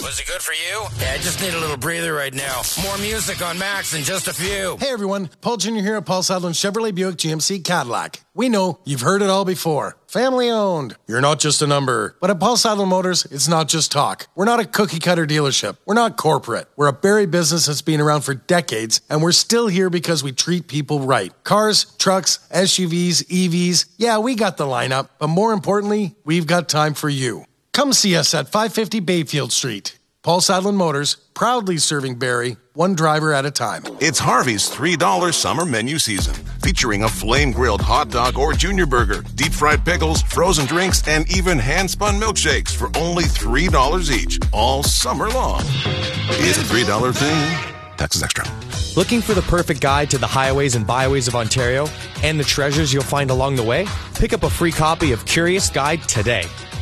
Was it good for you? Yeah, I just need a little breather right now. More music on Max in just a few. Hey everyone, Paul Jr. here at Paul Sadlin Chevrolet Buick GMC Cadillac. We know you've heard it all before. Family owned. You're not just a number. But at Paul Sadlin Motors, it's not just talk. We're not a cookie cutter dealership. We're not corporate. We're a Barrie business that's been around for decades, and we're still here because we treat people right. Cars, trucks, SUVs, EVs. Yeah, we got the lineup. But more importantly, we've got time for you. Come see us at 550 Bayfield Street. Paul Sadlin Motors, proudly serving Barrie, one driver at a time. It's Harvey's $3 summer menu season, featuring a flame-grilled hot dog or junior burger, deep-fried pickles, frozen drinks, and even hand-spun milkshakes for only $3 each, all summer long. It's a $3 thing. Taxes extra. Looking for the perfect guide to the highways and byways of Ontario and the treasures you'll find along the way? Pick up a free copy of Curious Guide today.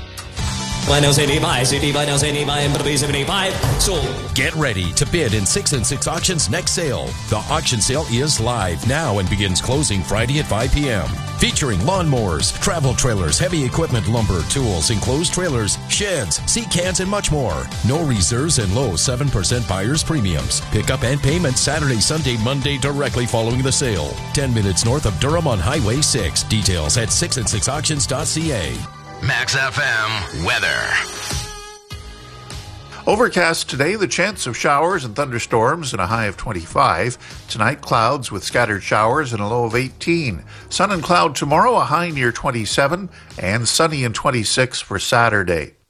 Get ready to bid in 6 and 6 Auctions next sale. The auction sale is live now and begins closing Friday at 5 p.m. Featuring lawnmowers, travel trailers, heavy equipment, lumber, tools, enclosed trailers, sheds, seat cans, and much more. No reserves and low 7% buyer's premiums. Pickup and payment Saturday, Sunday, Monday directly following the sale. 10 minutes north of Durham on Highway 6. Details at 6and6auctions.ca. Max FM weather. Overcast today, the chance of showers and thunderstorms and a high of 25. Tonight, clouds with scattered showers and a low of 18. Sun and cloud tomorrow, a high near 27, and sunny and 26 for Saturday.